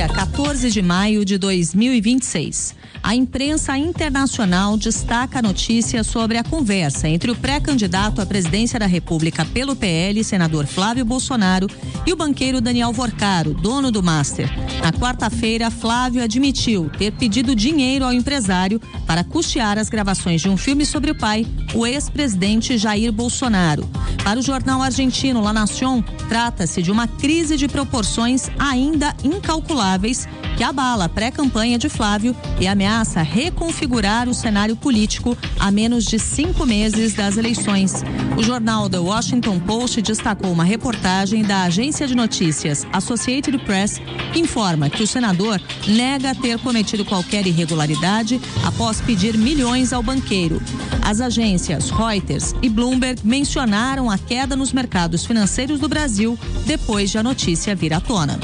Quarta-feira, 14 de maio de 2026. A imprensa internacional destaca a notícia sobre a conversa entre o pré-candidato à presidência da República pelo PL, senador Flávio Bolsonaro, e o banqueiro Daniel Vorcaro, dono do Master. Na quarta-feira, Flávio admitiu ter pedido dinheiro ao empresário para custear as gravações de um filme sobre o pai, o ex-presidente Jair Bolsonaro. Para o jornal argentino La Nación, trata-se de uma crise de proporções ainda incalculáveis que abala a pré-campanha de Flávio e ameaça reconfigurar o cenário político a menos de 5 meses das eleições. O jornal The Washington Post destacou uma reportagem da agência de notícias Associated Press que informa que o senador nega ter cometido qualquer irregularidade após pedir milhões ao banqueiro. As agências Reuters e Bloomberg mencionaram a queda nos mercados financeiros do Brasil depois de a notícia vir à tona.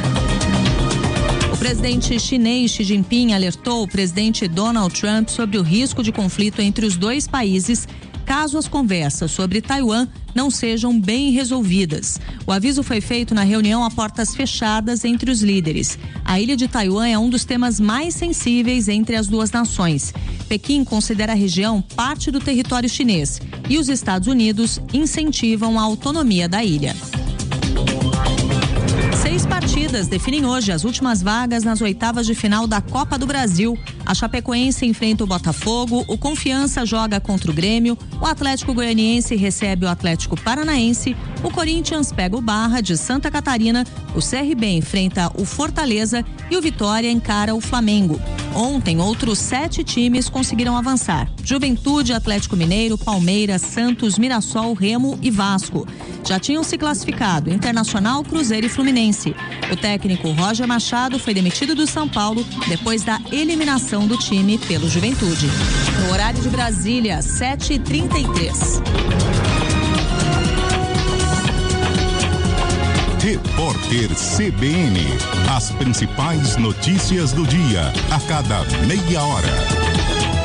O presidente chinês Xi Jinping alertou o presidente Donald Trump sobre o risco de conflito entre os dois países caso as conversas sobre Taiwan não sejam bem resolvidas. O aviso foi feito na reunião a portas fechadas entre os líderes. A ilha de Taiwan é um dos temas mais sensíveis entre as duas nações. Pequim considera a região parte do território chinês e os Estados Unidos incentivam a autonomia da ilha. 6 partidas definem hoje as últimas vagas nas oitavas de final da Copa do Brasil. A Chapecoense enfrenta o Botafogo, o Confiança joga contra o Grêmio, o Atlético Goianiense recebe o Atlético Paranaense, o Corinthians pega o Barra de Santa Catarina, o CRB enfrenta o Fortaleza e o Vitória encara o Flamengo. Ontem, outros 7 times conseguiram avançar: Juventude, Atlético Mineiro, Palmeiras, Santos, Mirassol, Remo e Vasco. Já tinham se classificado Internacional, Cruzeiro e Fluminense. O técnico Roger Machado foi demitido do São Paulo depois da eliminação do time pelo Juventude. No horário de Brasília, 7h33. Repórter CBN. As principais notícias do dia, a cada meia hora.